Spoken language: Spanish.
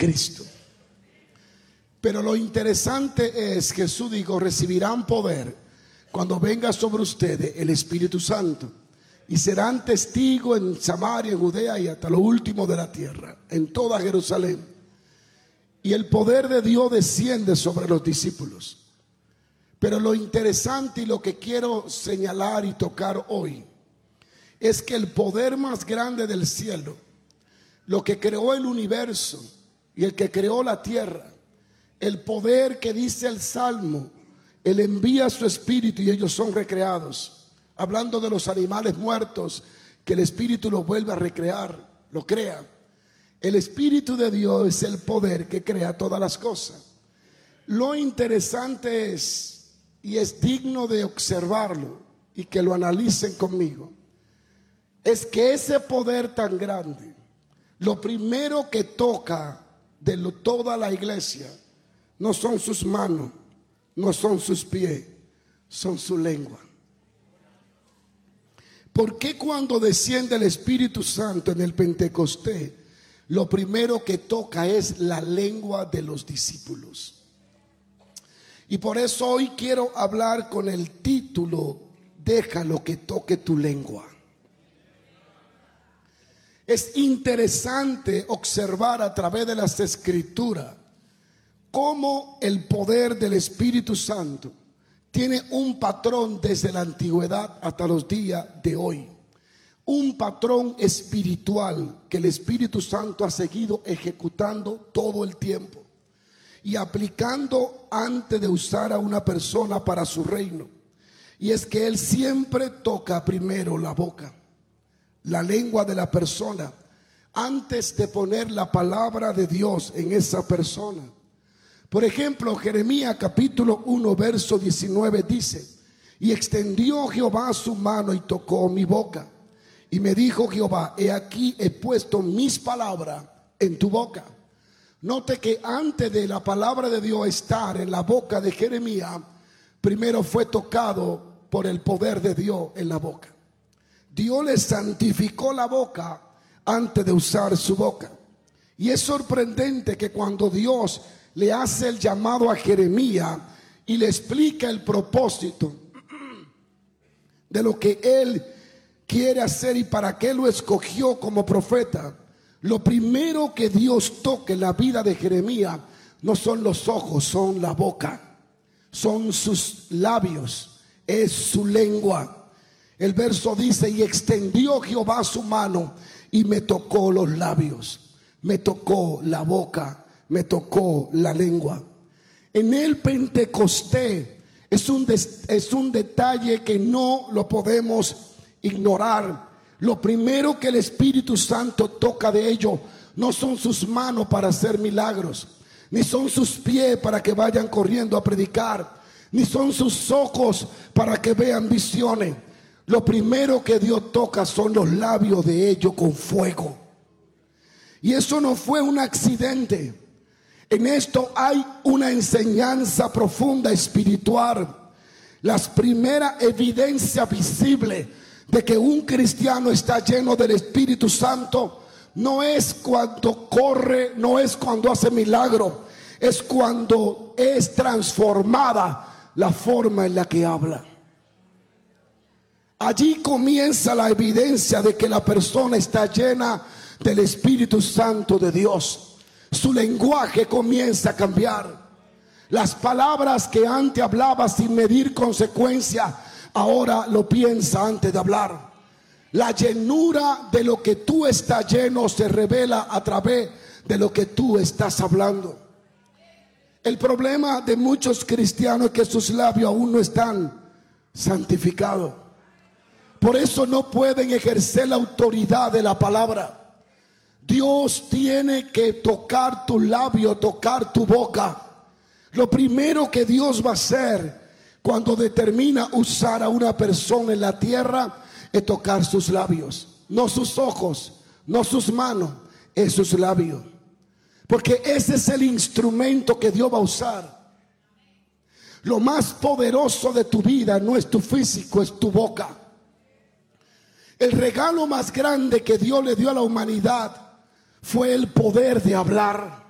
Cristo. Pero lo interesante es, Jesús dijo, recibirán poder cuando venga sobre ustedes el Espíritu Santo, y serán testigos en Samaria, en Judea y hasta lo último de la tierra, en toda Jerusalén. Y el poder de Dios desciende sobre los discípulos. Pero lo interesante y lo que quiero señalar y tocar hoy es que el poder más grande del cielo, lo que creó el universo y el que creó la tierra, el poder que dice el Salmo, Él envía su espíritu y ellos son recreados. Hablando de los animales muertos, que el espíritu los vuelve a recrear, lo crea. El Espíritu de Dios es el poder que crea todas las cosas. Lo interesante es, y es digno de observarlo y que lo analicen conmigo, es que ese poder tan grande, lo primero que toca de toda la iglesia, no son sus manos, no son sus pies, son su lengua. ¿Por qué cuando desciende el Espíritu Santo en el Pentecostés, lo primero que toca es la lengua de los discípulos? Y por eso hoy quiero hablar con el título, déjalo que toque tu lengua. Es interesante observar a través de las Escrituras cómo el poder del Espíritu Santo tiene un patrón desde la antigüedad hasta los días de hoy. Un patrón espiritual que el Espíritu Santo ha seguido ejecutando todo el tiempo y aplicando antes de usar a una persona para su reino. Y es que Él siempre toca primero la boca, la lengua de la persona, antes de poner la palabra de Dios en esa persona. Por ejemplo, Jeremías capítulo 1 verso 19 dice: y extendió Jehová su mano y tocó mi boca. Y me dijo Jehová: he aquí he puesto mis palabras en tu boca. Note que antes de la palabra de Dios estar en la boca de Jeremías, primero fue tocado por el poder de Dios en la boca. Dios le santificó la boca antes de usar su boca. Y es sorprendente que cuando Dios le hace el llamado a Jeremías y le explica el propósito de lo que él quiere hacer y para qué lo escogió como profeta, lo primero que Dios toca en la vida de Jeremías no son los ojos, son la boca, son sus labios, es su lengua. El verso dice: y extendió Jehová su mano y me tocó los labios, me tocó la boca, me tocó la lengua. En el Pentecostés es un detalle que no lo podemos ignorar. Lo primero que el Espíritu Santo toca de ellos no son sus manos para hacer milagros, ni son sus pies para que vayan corriendo a predicar, ni son sus ojos para que vean visiones. Lo primero que Dios toca son los labios de ellos con fuego. Y eso no fue un accidente. En esto hay una enseñanza profunda espiritual. Las primeras evidencias visibles de que un cristiano está lleno del Espíritu Santo no es cuando corre, no es cuando hace milagro, es cuando es transformada la forma en la que habla. Allí comienza la evidencia de que la persona está llena del Espíritu Santo de Dios. Su lenguaje comienza a cambiar. Las palabras que antes hablaba sin medir consecuencia, ahora lo piensa antes de hablar. La llenura de lo que tú estás lleno se revela a través de lo que tú estás hablando. El problema de muchos cristianos es que sus labios aún no están santificados. Por eso no pueden ejercer la autoridad de la palabra. Dios tiene que tocar tu labio, tocar tu boca. Lo primero que Dios va a hacer cuando determina usar a una persona en la tierra es tocar sus labios. No sus ojos, no sus manos, es sus labios. Porque ese es el instrumento que Dios va a usar. Lo más poderoso de tu vida no es tu físico, es tu boca. El regalo más grande que Dios le dio a la humanidad fue el poder de hablar.